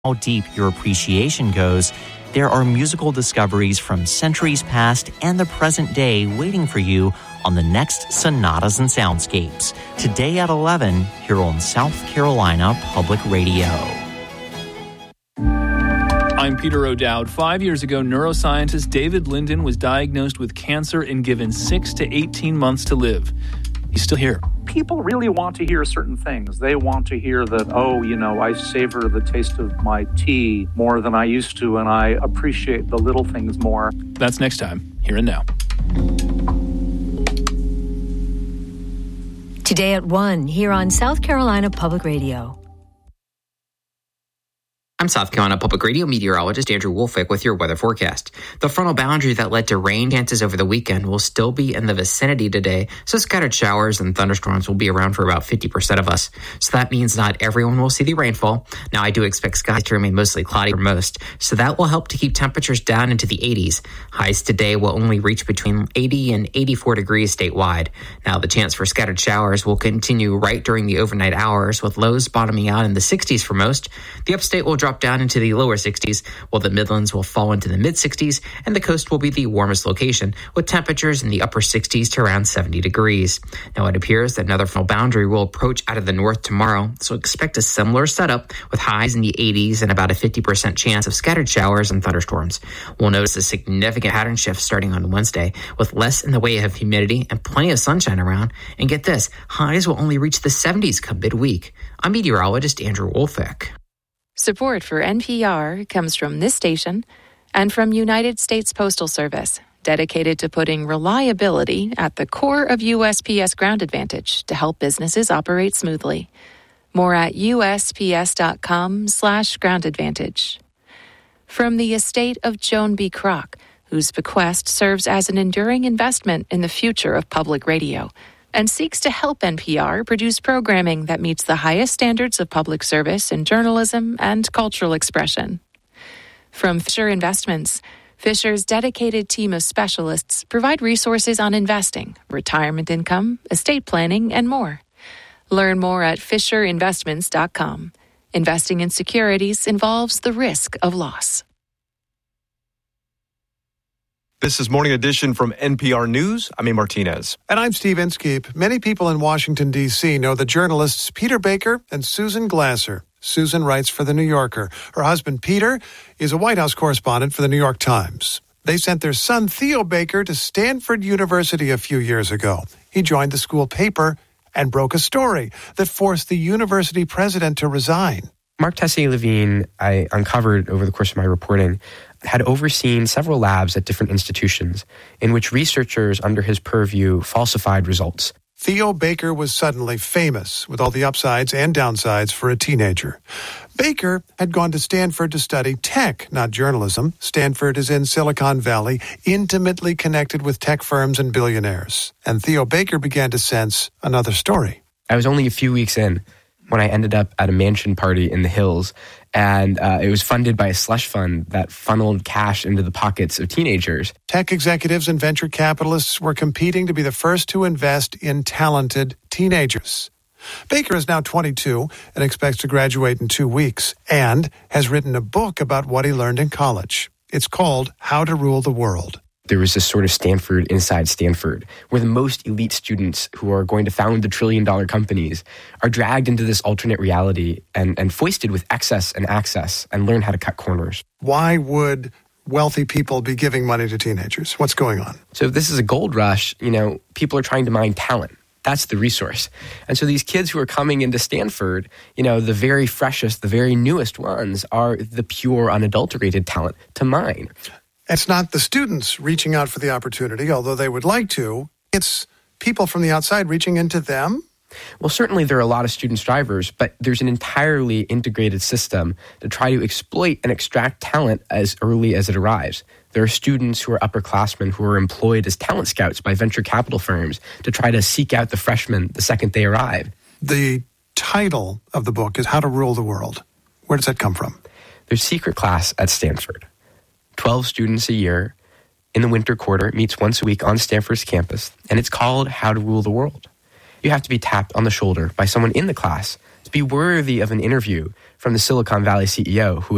how deep your appreciation goes, there are musical discoveries from centuries past and the present day waiting for you on the next Sonatas and Soundscapes, today at 11 here on South Carolina Public Radio. I'm Peter O'Dowd. 5 years ago, neuroscientist David Linden was diagnosed with cancer and given 6 to 18 months to live. He's still here. People really want to hear certain things. They want to hear that, I savor the taste of my tea more than I used to, and I appreciate the little things more. That's next time, Here and Now. Today at 1, here on South Carolina Public Radio. I'm South Carolina Public Radio meteorologist Andrew Wolfick with your weather forecast. The frontal boundary that led to rain chances over the weekend will still be in the vicinity today, so scattered showers and thunderstorms will be around for about 50% of us. So that means not everyone will see the rainfall. Now, I do expect skies to remain mostly cloudy for most, so that will help to keep temperatures down into the 80s. Highs today will only reach between 80 and 84 degrees statewide. Now, the chance for scattered showers will continue right during the overnight hours, with lows bottoming out in the 60s for most. The upstate will drop down into the lower 60s, while the Midlands will fall into the mid-60s, and the coast will be the warmest location, with temperatures in the upper 60s to around 70 degrees. Now, it appears that another frontal boundary will approach out of the north tomorrow, so expect a similar setup with highs in the 80s and about a 50% chance of scattered showers and thunderstorms. We'll notice a significant pattern shift starting on Wednesday, with less in the way of humidity and plenty of sunshine around. And get this, highs will only reach the 70s come midweek. I'm meteorologist Andrew Wolfick. Support for NPR comes from this station and from United States Postal Service, dedicated to putting reliability at the core of USPS Ground Advantage to help businesses operate smoothly. More at USPS.com/Ground Advantage. From the estate of Joan B. Kroc, whose bequest serves as an enduring investment in the future of public radio, and seeks to help NPR produce programming that meets the highest standards of public service in journalism and cultural expression. From Fisher Investments, Fisher's dedicated team of specialists provide resources on investing, retirement income, estate planning, and more. Learn more at FisherInvestments.com. Investing in securities involves the risk of loss. This is Morning Edition from NPR News. I'm A. Martinez. And I'm Steve Inskeep. Many people in Washington, D.C. know the journalists Peter Baker and Susan Glasser. Susan writes for The New Yorker. Her husband, Peter, is a White House correspondent for The New York Times. They sent their son, Theo Baker, to Stanford University a few years ago. He joined the school paper and broke a story that forced the university president to resign. Mark Tessier-Levine, I uncovered over the course of my reporting, had overseen several labs at different institutions in which researchers under his purview falsified results. Theo Baker was suddenly famous, with all the upsides and downsides for a teenager. Baker had gone to Stanford to study tech, not journalism. Stanford is in Silicon Valley, intimately connected with tech firms and billionaires. And Theo Baker began to sense another story. I was only a few weeks in when I ended up at a mansion party in the hills, and it was funded by a slush fund that funneled cash into the pockets of teenagers. Tech executives and venture capitalists were competing to be the first to invest in talented teenagers. Baker is now 22 and expects to graduate in 2 weeks, and has written a book about what he learned in college. It's called How to Rule the World. There was this sort of Stanford inside Stanford, where the most elite students who are going to found the trillion-dollar companies are dragged into this alternate reality and foisted with excess and access and learn how to cut corners. Why would wealthy people be giving money to teenagers? What's going on? So if this is a gold rush, people are trying to mine talent. That's the resource. And so these kids who are coming into Stanford, the very freshest, the very newest ones are the pure, unadulterated talent to mine. It's not the students reaching out for the opportunity, although they would like to. It's people from the outside reaching into them. Well, certainly there are a lot of student drivers, but there's an entirely integrated system to try to exploit and extract talent as early as it arrives. There are students who are upperclassmen who are employed as talent scouts by venture capital firms to try to seek out the freshmen the second they arrive. The title of the book is How to Rule the World. Where does that come from? There's secret class at Stanford. 12 students a year in the winter quarter. It meets once a week on Stanford's campus, and it's called How to Rule the World. You have to be tapped on the shoulder by someone in the class to be worthy of an interview from the Silicon Valley CEO who